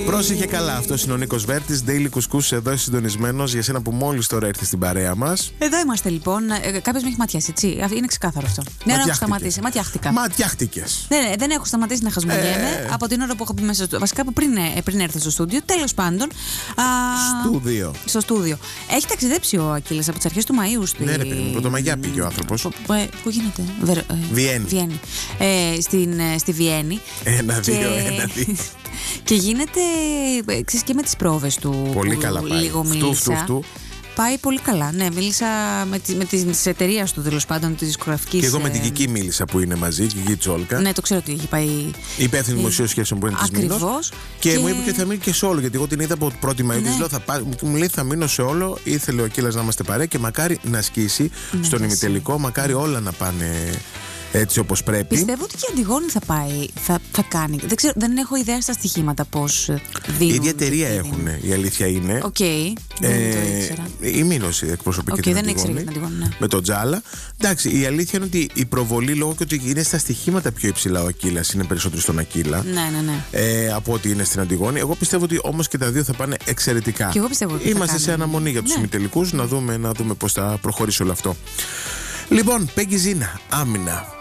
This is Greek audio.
Πρόσεχε καλά, αυτό είναι ο Νίκος Βέρτης, Daily Κουσκούς, εδώ συντονισμένος για σένα που μόλις τώρα έρθει στην παρέα μας. Εδώ είμαστε λοιπόν. Κάποιος με έχει ματιάσει, έτσι. Είναι ξεκάθαρο αυτό. Δεν έχω σταματήσει. Ματιάχτηκα. Ματιάχτηκες. Ναι, δεν έχω σταματήσει να χασμουριέμαι από την ώρα που έχω μπει μέσα στο. Βασικά πριν έρθω στο στούντιο. Τέλος πάντων. Στο στούντιο. Έχει ταξιδέψει ο Ακύλας από τις αρχές του Μαΐου στη. Ναι, ρε παιδί μου, Πρωτομαγιά πήγε ο άνθρωπος. Πού γίνεται? Βιέννη. Στη Βιέννη. 1-2. Και γίνεται και με τις πρόβες του. Πολύ καλά πάει. Λίγο μίλησα. Πάει πολύ καλά. Ναι, μίλησα με τη εταιρεία του, τέλος πάντων, τη δισκογραφική. Και εγώ με την Κική μίλησα που είναι μαζί, η Κική Τσόλκα. Ναι, το ξέρω ότι έχει πάει. Υπεύθυνη δημοσίων σχέσεων που είναι της Μήνος. Ακριβώς. Και μου είπε και θα μείνει και σε όλο, γιατί εγώ την είδα από 1η Μαΐου. Ναι. Μου λέει θα μείνω σε όλο. Ήθελε ο Ακύλας να είμαστε παρέα και μακάρι να σκίσει στον ημιτελικό, μακάρι όλα να πάνε έτσι όπως πρέπει. Πιστεύω ότι και η Αντιγόνη θα πάει, θα κάνει. Δεν ξέρω, δεν έχω ιδέα στα στοιχήματα πώς δίνουν. Η ίδια εταιρεία έχουν, η αλήθεια είναι. Οκ, δεν το ήξερα. Η Μήνος εκπροσωπεί και την Αντιγόνη. Ναι. Με τον Τζάλα. Εντάξει, η αλήθεια είναι ότι η προβολή, λόγω και ότι είναι στα στοιχήματα πιο υψηλά ο Ακύλας, είναι περισσότερο στον Ακύλα. Ναι. Από ότι είναι στην Αντιγόνη. Εγώ πιστεύω ότι όμως και τα δύο θα πάνε εξαιρετικά. Και εγώ πιστεύω ότι είμαστε σε αναμονή για τους ημιτελικούς, να δούμε πώς θα προχωρήσει όλο αυτό. Λοιπόν, Πέγγι Ζίνα, Άμυνα.